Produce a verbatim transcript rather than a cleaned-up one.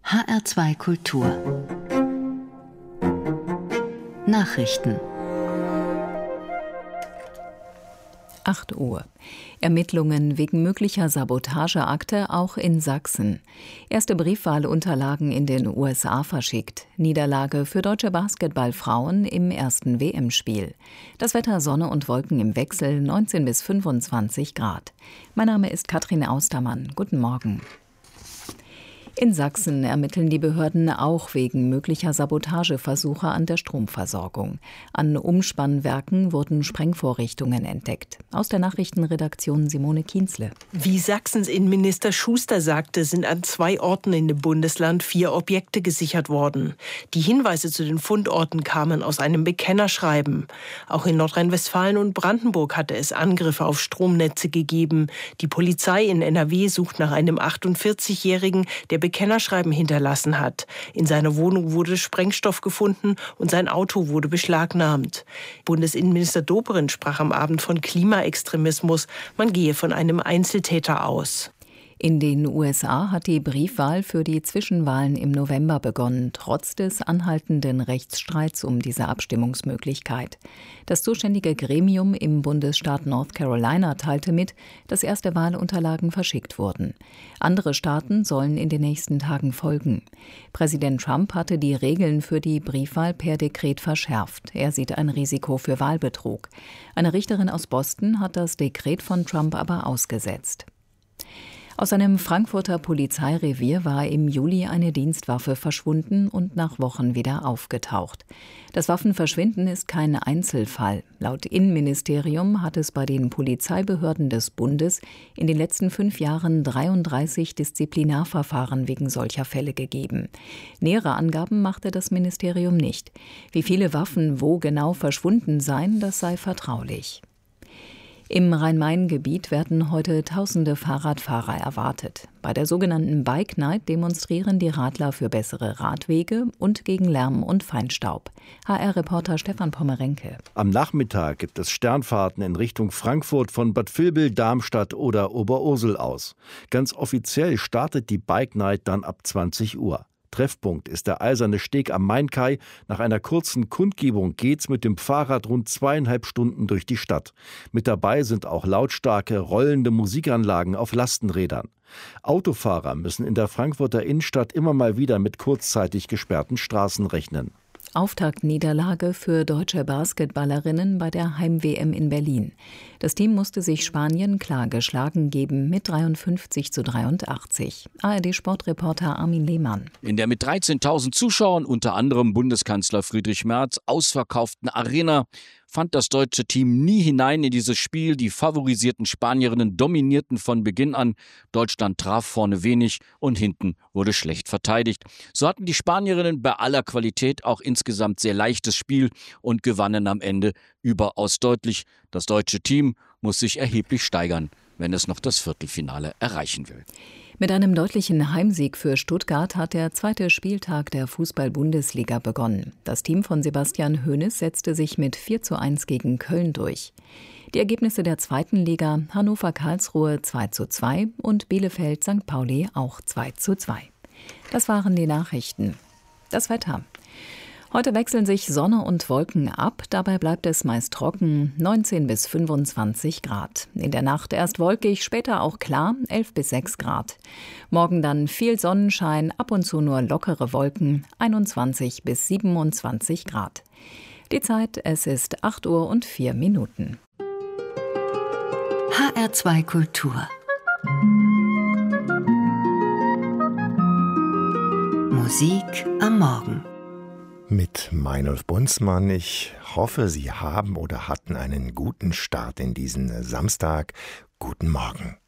H R zwei Kultur Nachrichten. acht Uhr. Ermittlungen wegen möglicher Sabotageakte auch in Sachsen. Erste Briefwahlunterlagen in den U S A verschickt. Niederlage für deutsche Basketballfrauen im ersten W M-Spiel. Das Wetter: Sonne und Wolken im Wechsel, neunzehn bis fünfundzwanzig Grad. Mein Name ist Katrin Austermann. Guten Morgen. In Sachsen ermitteln die Behörden auch wegen möglicher Sabotageversuche an der Stromversorgung. An Umspannwerken wurden Sprengvorrichtungen entdeckt. Aus der Nachrichtenredaktion Simone Kienzle. Wie Sachsens Innenminister Schuster sagte, sind an zwei Orten in dem Bundesland vier Objekte gesichert worden. Die Hinweise zu den Fundorten kamen aus einem Bekennerschreiben. Auch in Nordrhein-Westfalen und Brandenburg hatte es Angriffe auf Stromnetze gegeben. Die Polizei in N R W sucht nach einem achtundvierzigjährigen, der Bekennerschreiben hinterlassen hat. In seiner Wohnung wurde Sprengstoff gefunden und sein Auto wurde beschlagnahmt. Bundesinnenminister Dobrindt sprach am Abend von Klimaextremismus. Man gehe von einem Einzeltäter aus. In den U S A hat die Briefwahl für die Zwischenwahlen im November begonnen, trotz des anhaltenden Rechtsstreits um diese Abstimmungsmöglichkeit. Das zuständige Gremium im Bundesstaat North Carolina teilte mit, dass erste Wahlunterlagen verschickt wurden. Andere Staaten sollen in den nächsten Tagen folgen. Präsident Trump hatte die Regeln für die Briefwahl per Dekret verschärft. Er sieht ein Risiko für Wahlbetrug. Eine Richterin aus Boston hat das Dekret von Trump aber ausgesetzt. Aus einem Frankfurter Polizeirevier war im Juli eine Dienstwaffe verschwunden und nach Wochen wieder aufgetaucht. Das Waffenverschwinden ist kein Einzelfall. Laut Innenministerium hat es bei den Polizeibehörden des Bundes in den letzten fünf Jahren dreiunddreißig Disziplinarverfahren wegen solcher Fälle gegeben. Nähere Angaben machte das Ministerium nicht. Wie viele Waffen wo genau verschwunden seien, das sei vertraulich. Im Rhein-Main-Gebiet werden heute tausende Fahrradfahrer erwartet. Bei der sogenannten Bike Night demonstrieren die Radler für bessere Radwege und gegen Lärm und Feinstaub. H R-Reporter Stefan Pommerenke. Am Nachmittag gibt es Sternfahrten in Richtung Frankfurt von Bad Vilbel, Darmstadt oder Oberursel aus. Ganz offiziell startet die Bike Night dann ab zwanzig Uhr. Treffpunkt ist der Eiserne Steg am Mainkai. Nach einer kurzen Kundgebung geht's mit dem Fahrrad rund zweieinhalb Stunden durch die Stadt. Mit dabei sind auch lautstarke, rollende Musikanlagen auf Lastenrädern. Autofahrer müssen in der Frankfurter Innenstadt immer mal wieder mit kurzzeitig gesperrten Straßen rechnen. Auftaktniederlage für deutsche Basketballerinnen bei der Heim-W M in Berlin. Das Team musste sich Spanien klar geschlagen geben mit dreiundfünfzig zu dreiundachtzig. A R D-Sportreporter Armin Lehmann. In der mit dreizehntausend Zuschauern, unter anderem Bundeskanzler Friedrich Merz, ausverkauften Arena fand das deutsche Team nie hinein in dieses Spiel. Die favorisierten Spanierinnen dominierten von Beginn an. Deutschland traf vorne wenig und hinten wurde schlecht verteidigt. So hatten die Spanierinnen bei aller Qualität auch insgesamt sehr leichtes Spiel und gewannen am Ende überaus deutlich. Das deutsche Team muss sich erheblich steigern, wenn es noch das Viertelfinale erreichen will. Mit einem deutlichen Heimsieg für Stuttgart hat der zweite Spieltag der Fußball-Bundesliga begonnen. Das Team von Sebastian Hoeneß setzte sich mit vier zu eins gegen Köln durch. Die Ergebnisse der zweiten Liga: Hannover-Karlsruhe zwei zu zwei und Bielefeld-Sankt Pauli auch zwei zu zwei. Das waren die Nachrichten. Das Wetter. Heute wechseln sich Sonne und Wolken ab, dabei bleibt es meist trocken, neunzehn bis fünfundzwanzig Grad. In der Nacht erst wolkig, später auch klar, elf bis sechs Grad. Morgen dann viel Sonnenschein, ab und zu nur lockere Wolken, einundzwanzig bis siebenundzwanzig Grad. Die Zeit, es ist acht Uhr und vier Minuten. H R zwei Kultur Musik am Morgen mit Meinolf Bunzmann. Ich hoffe, Sie haben oder hatten einen guten Start in diesen Samstag. Guten Morgen.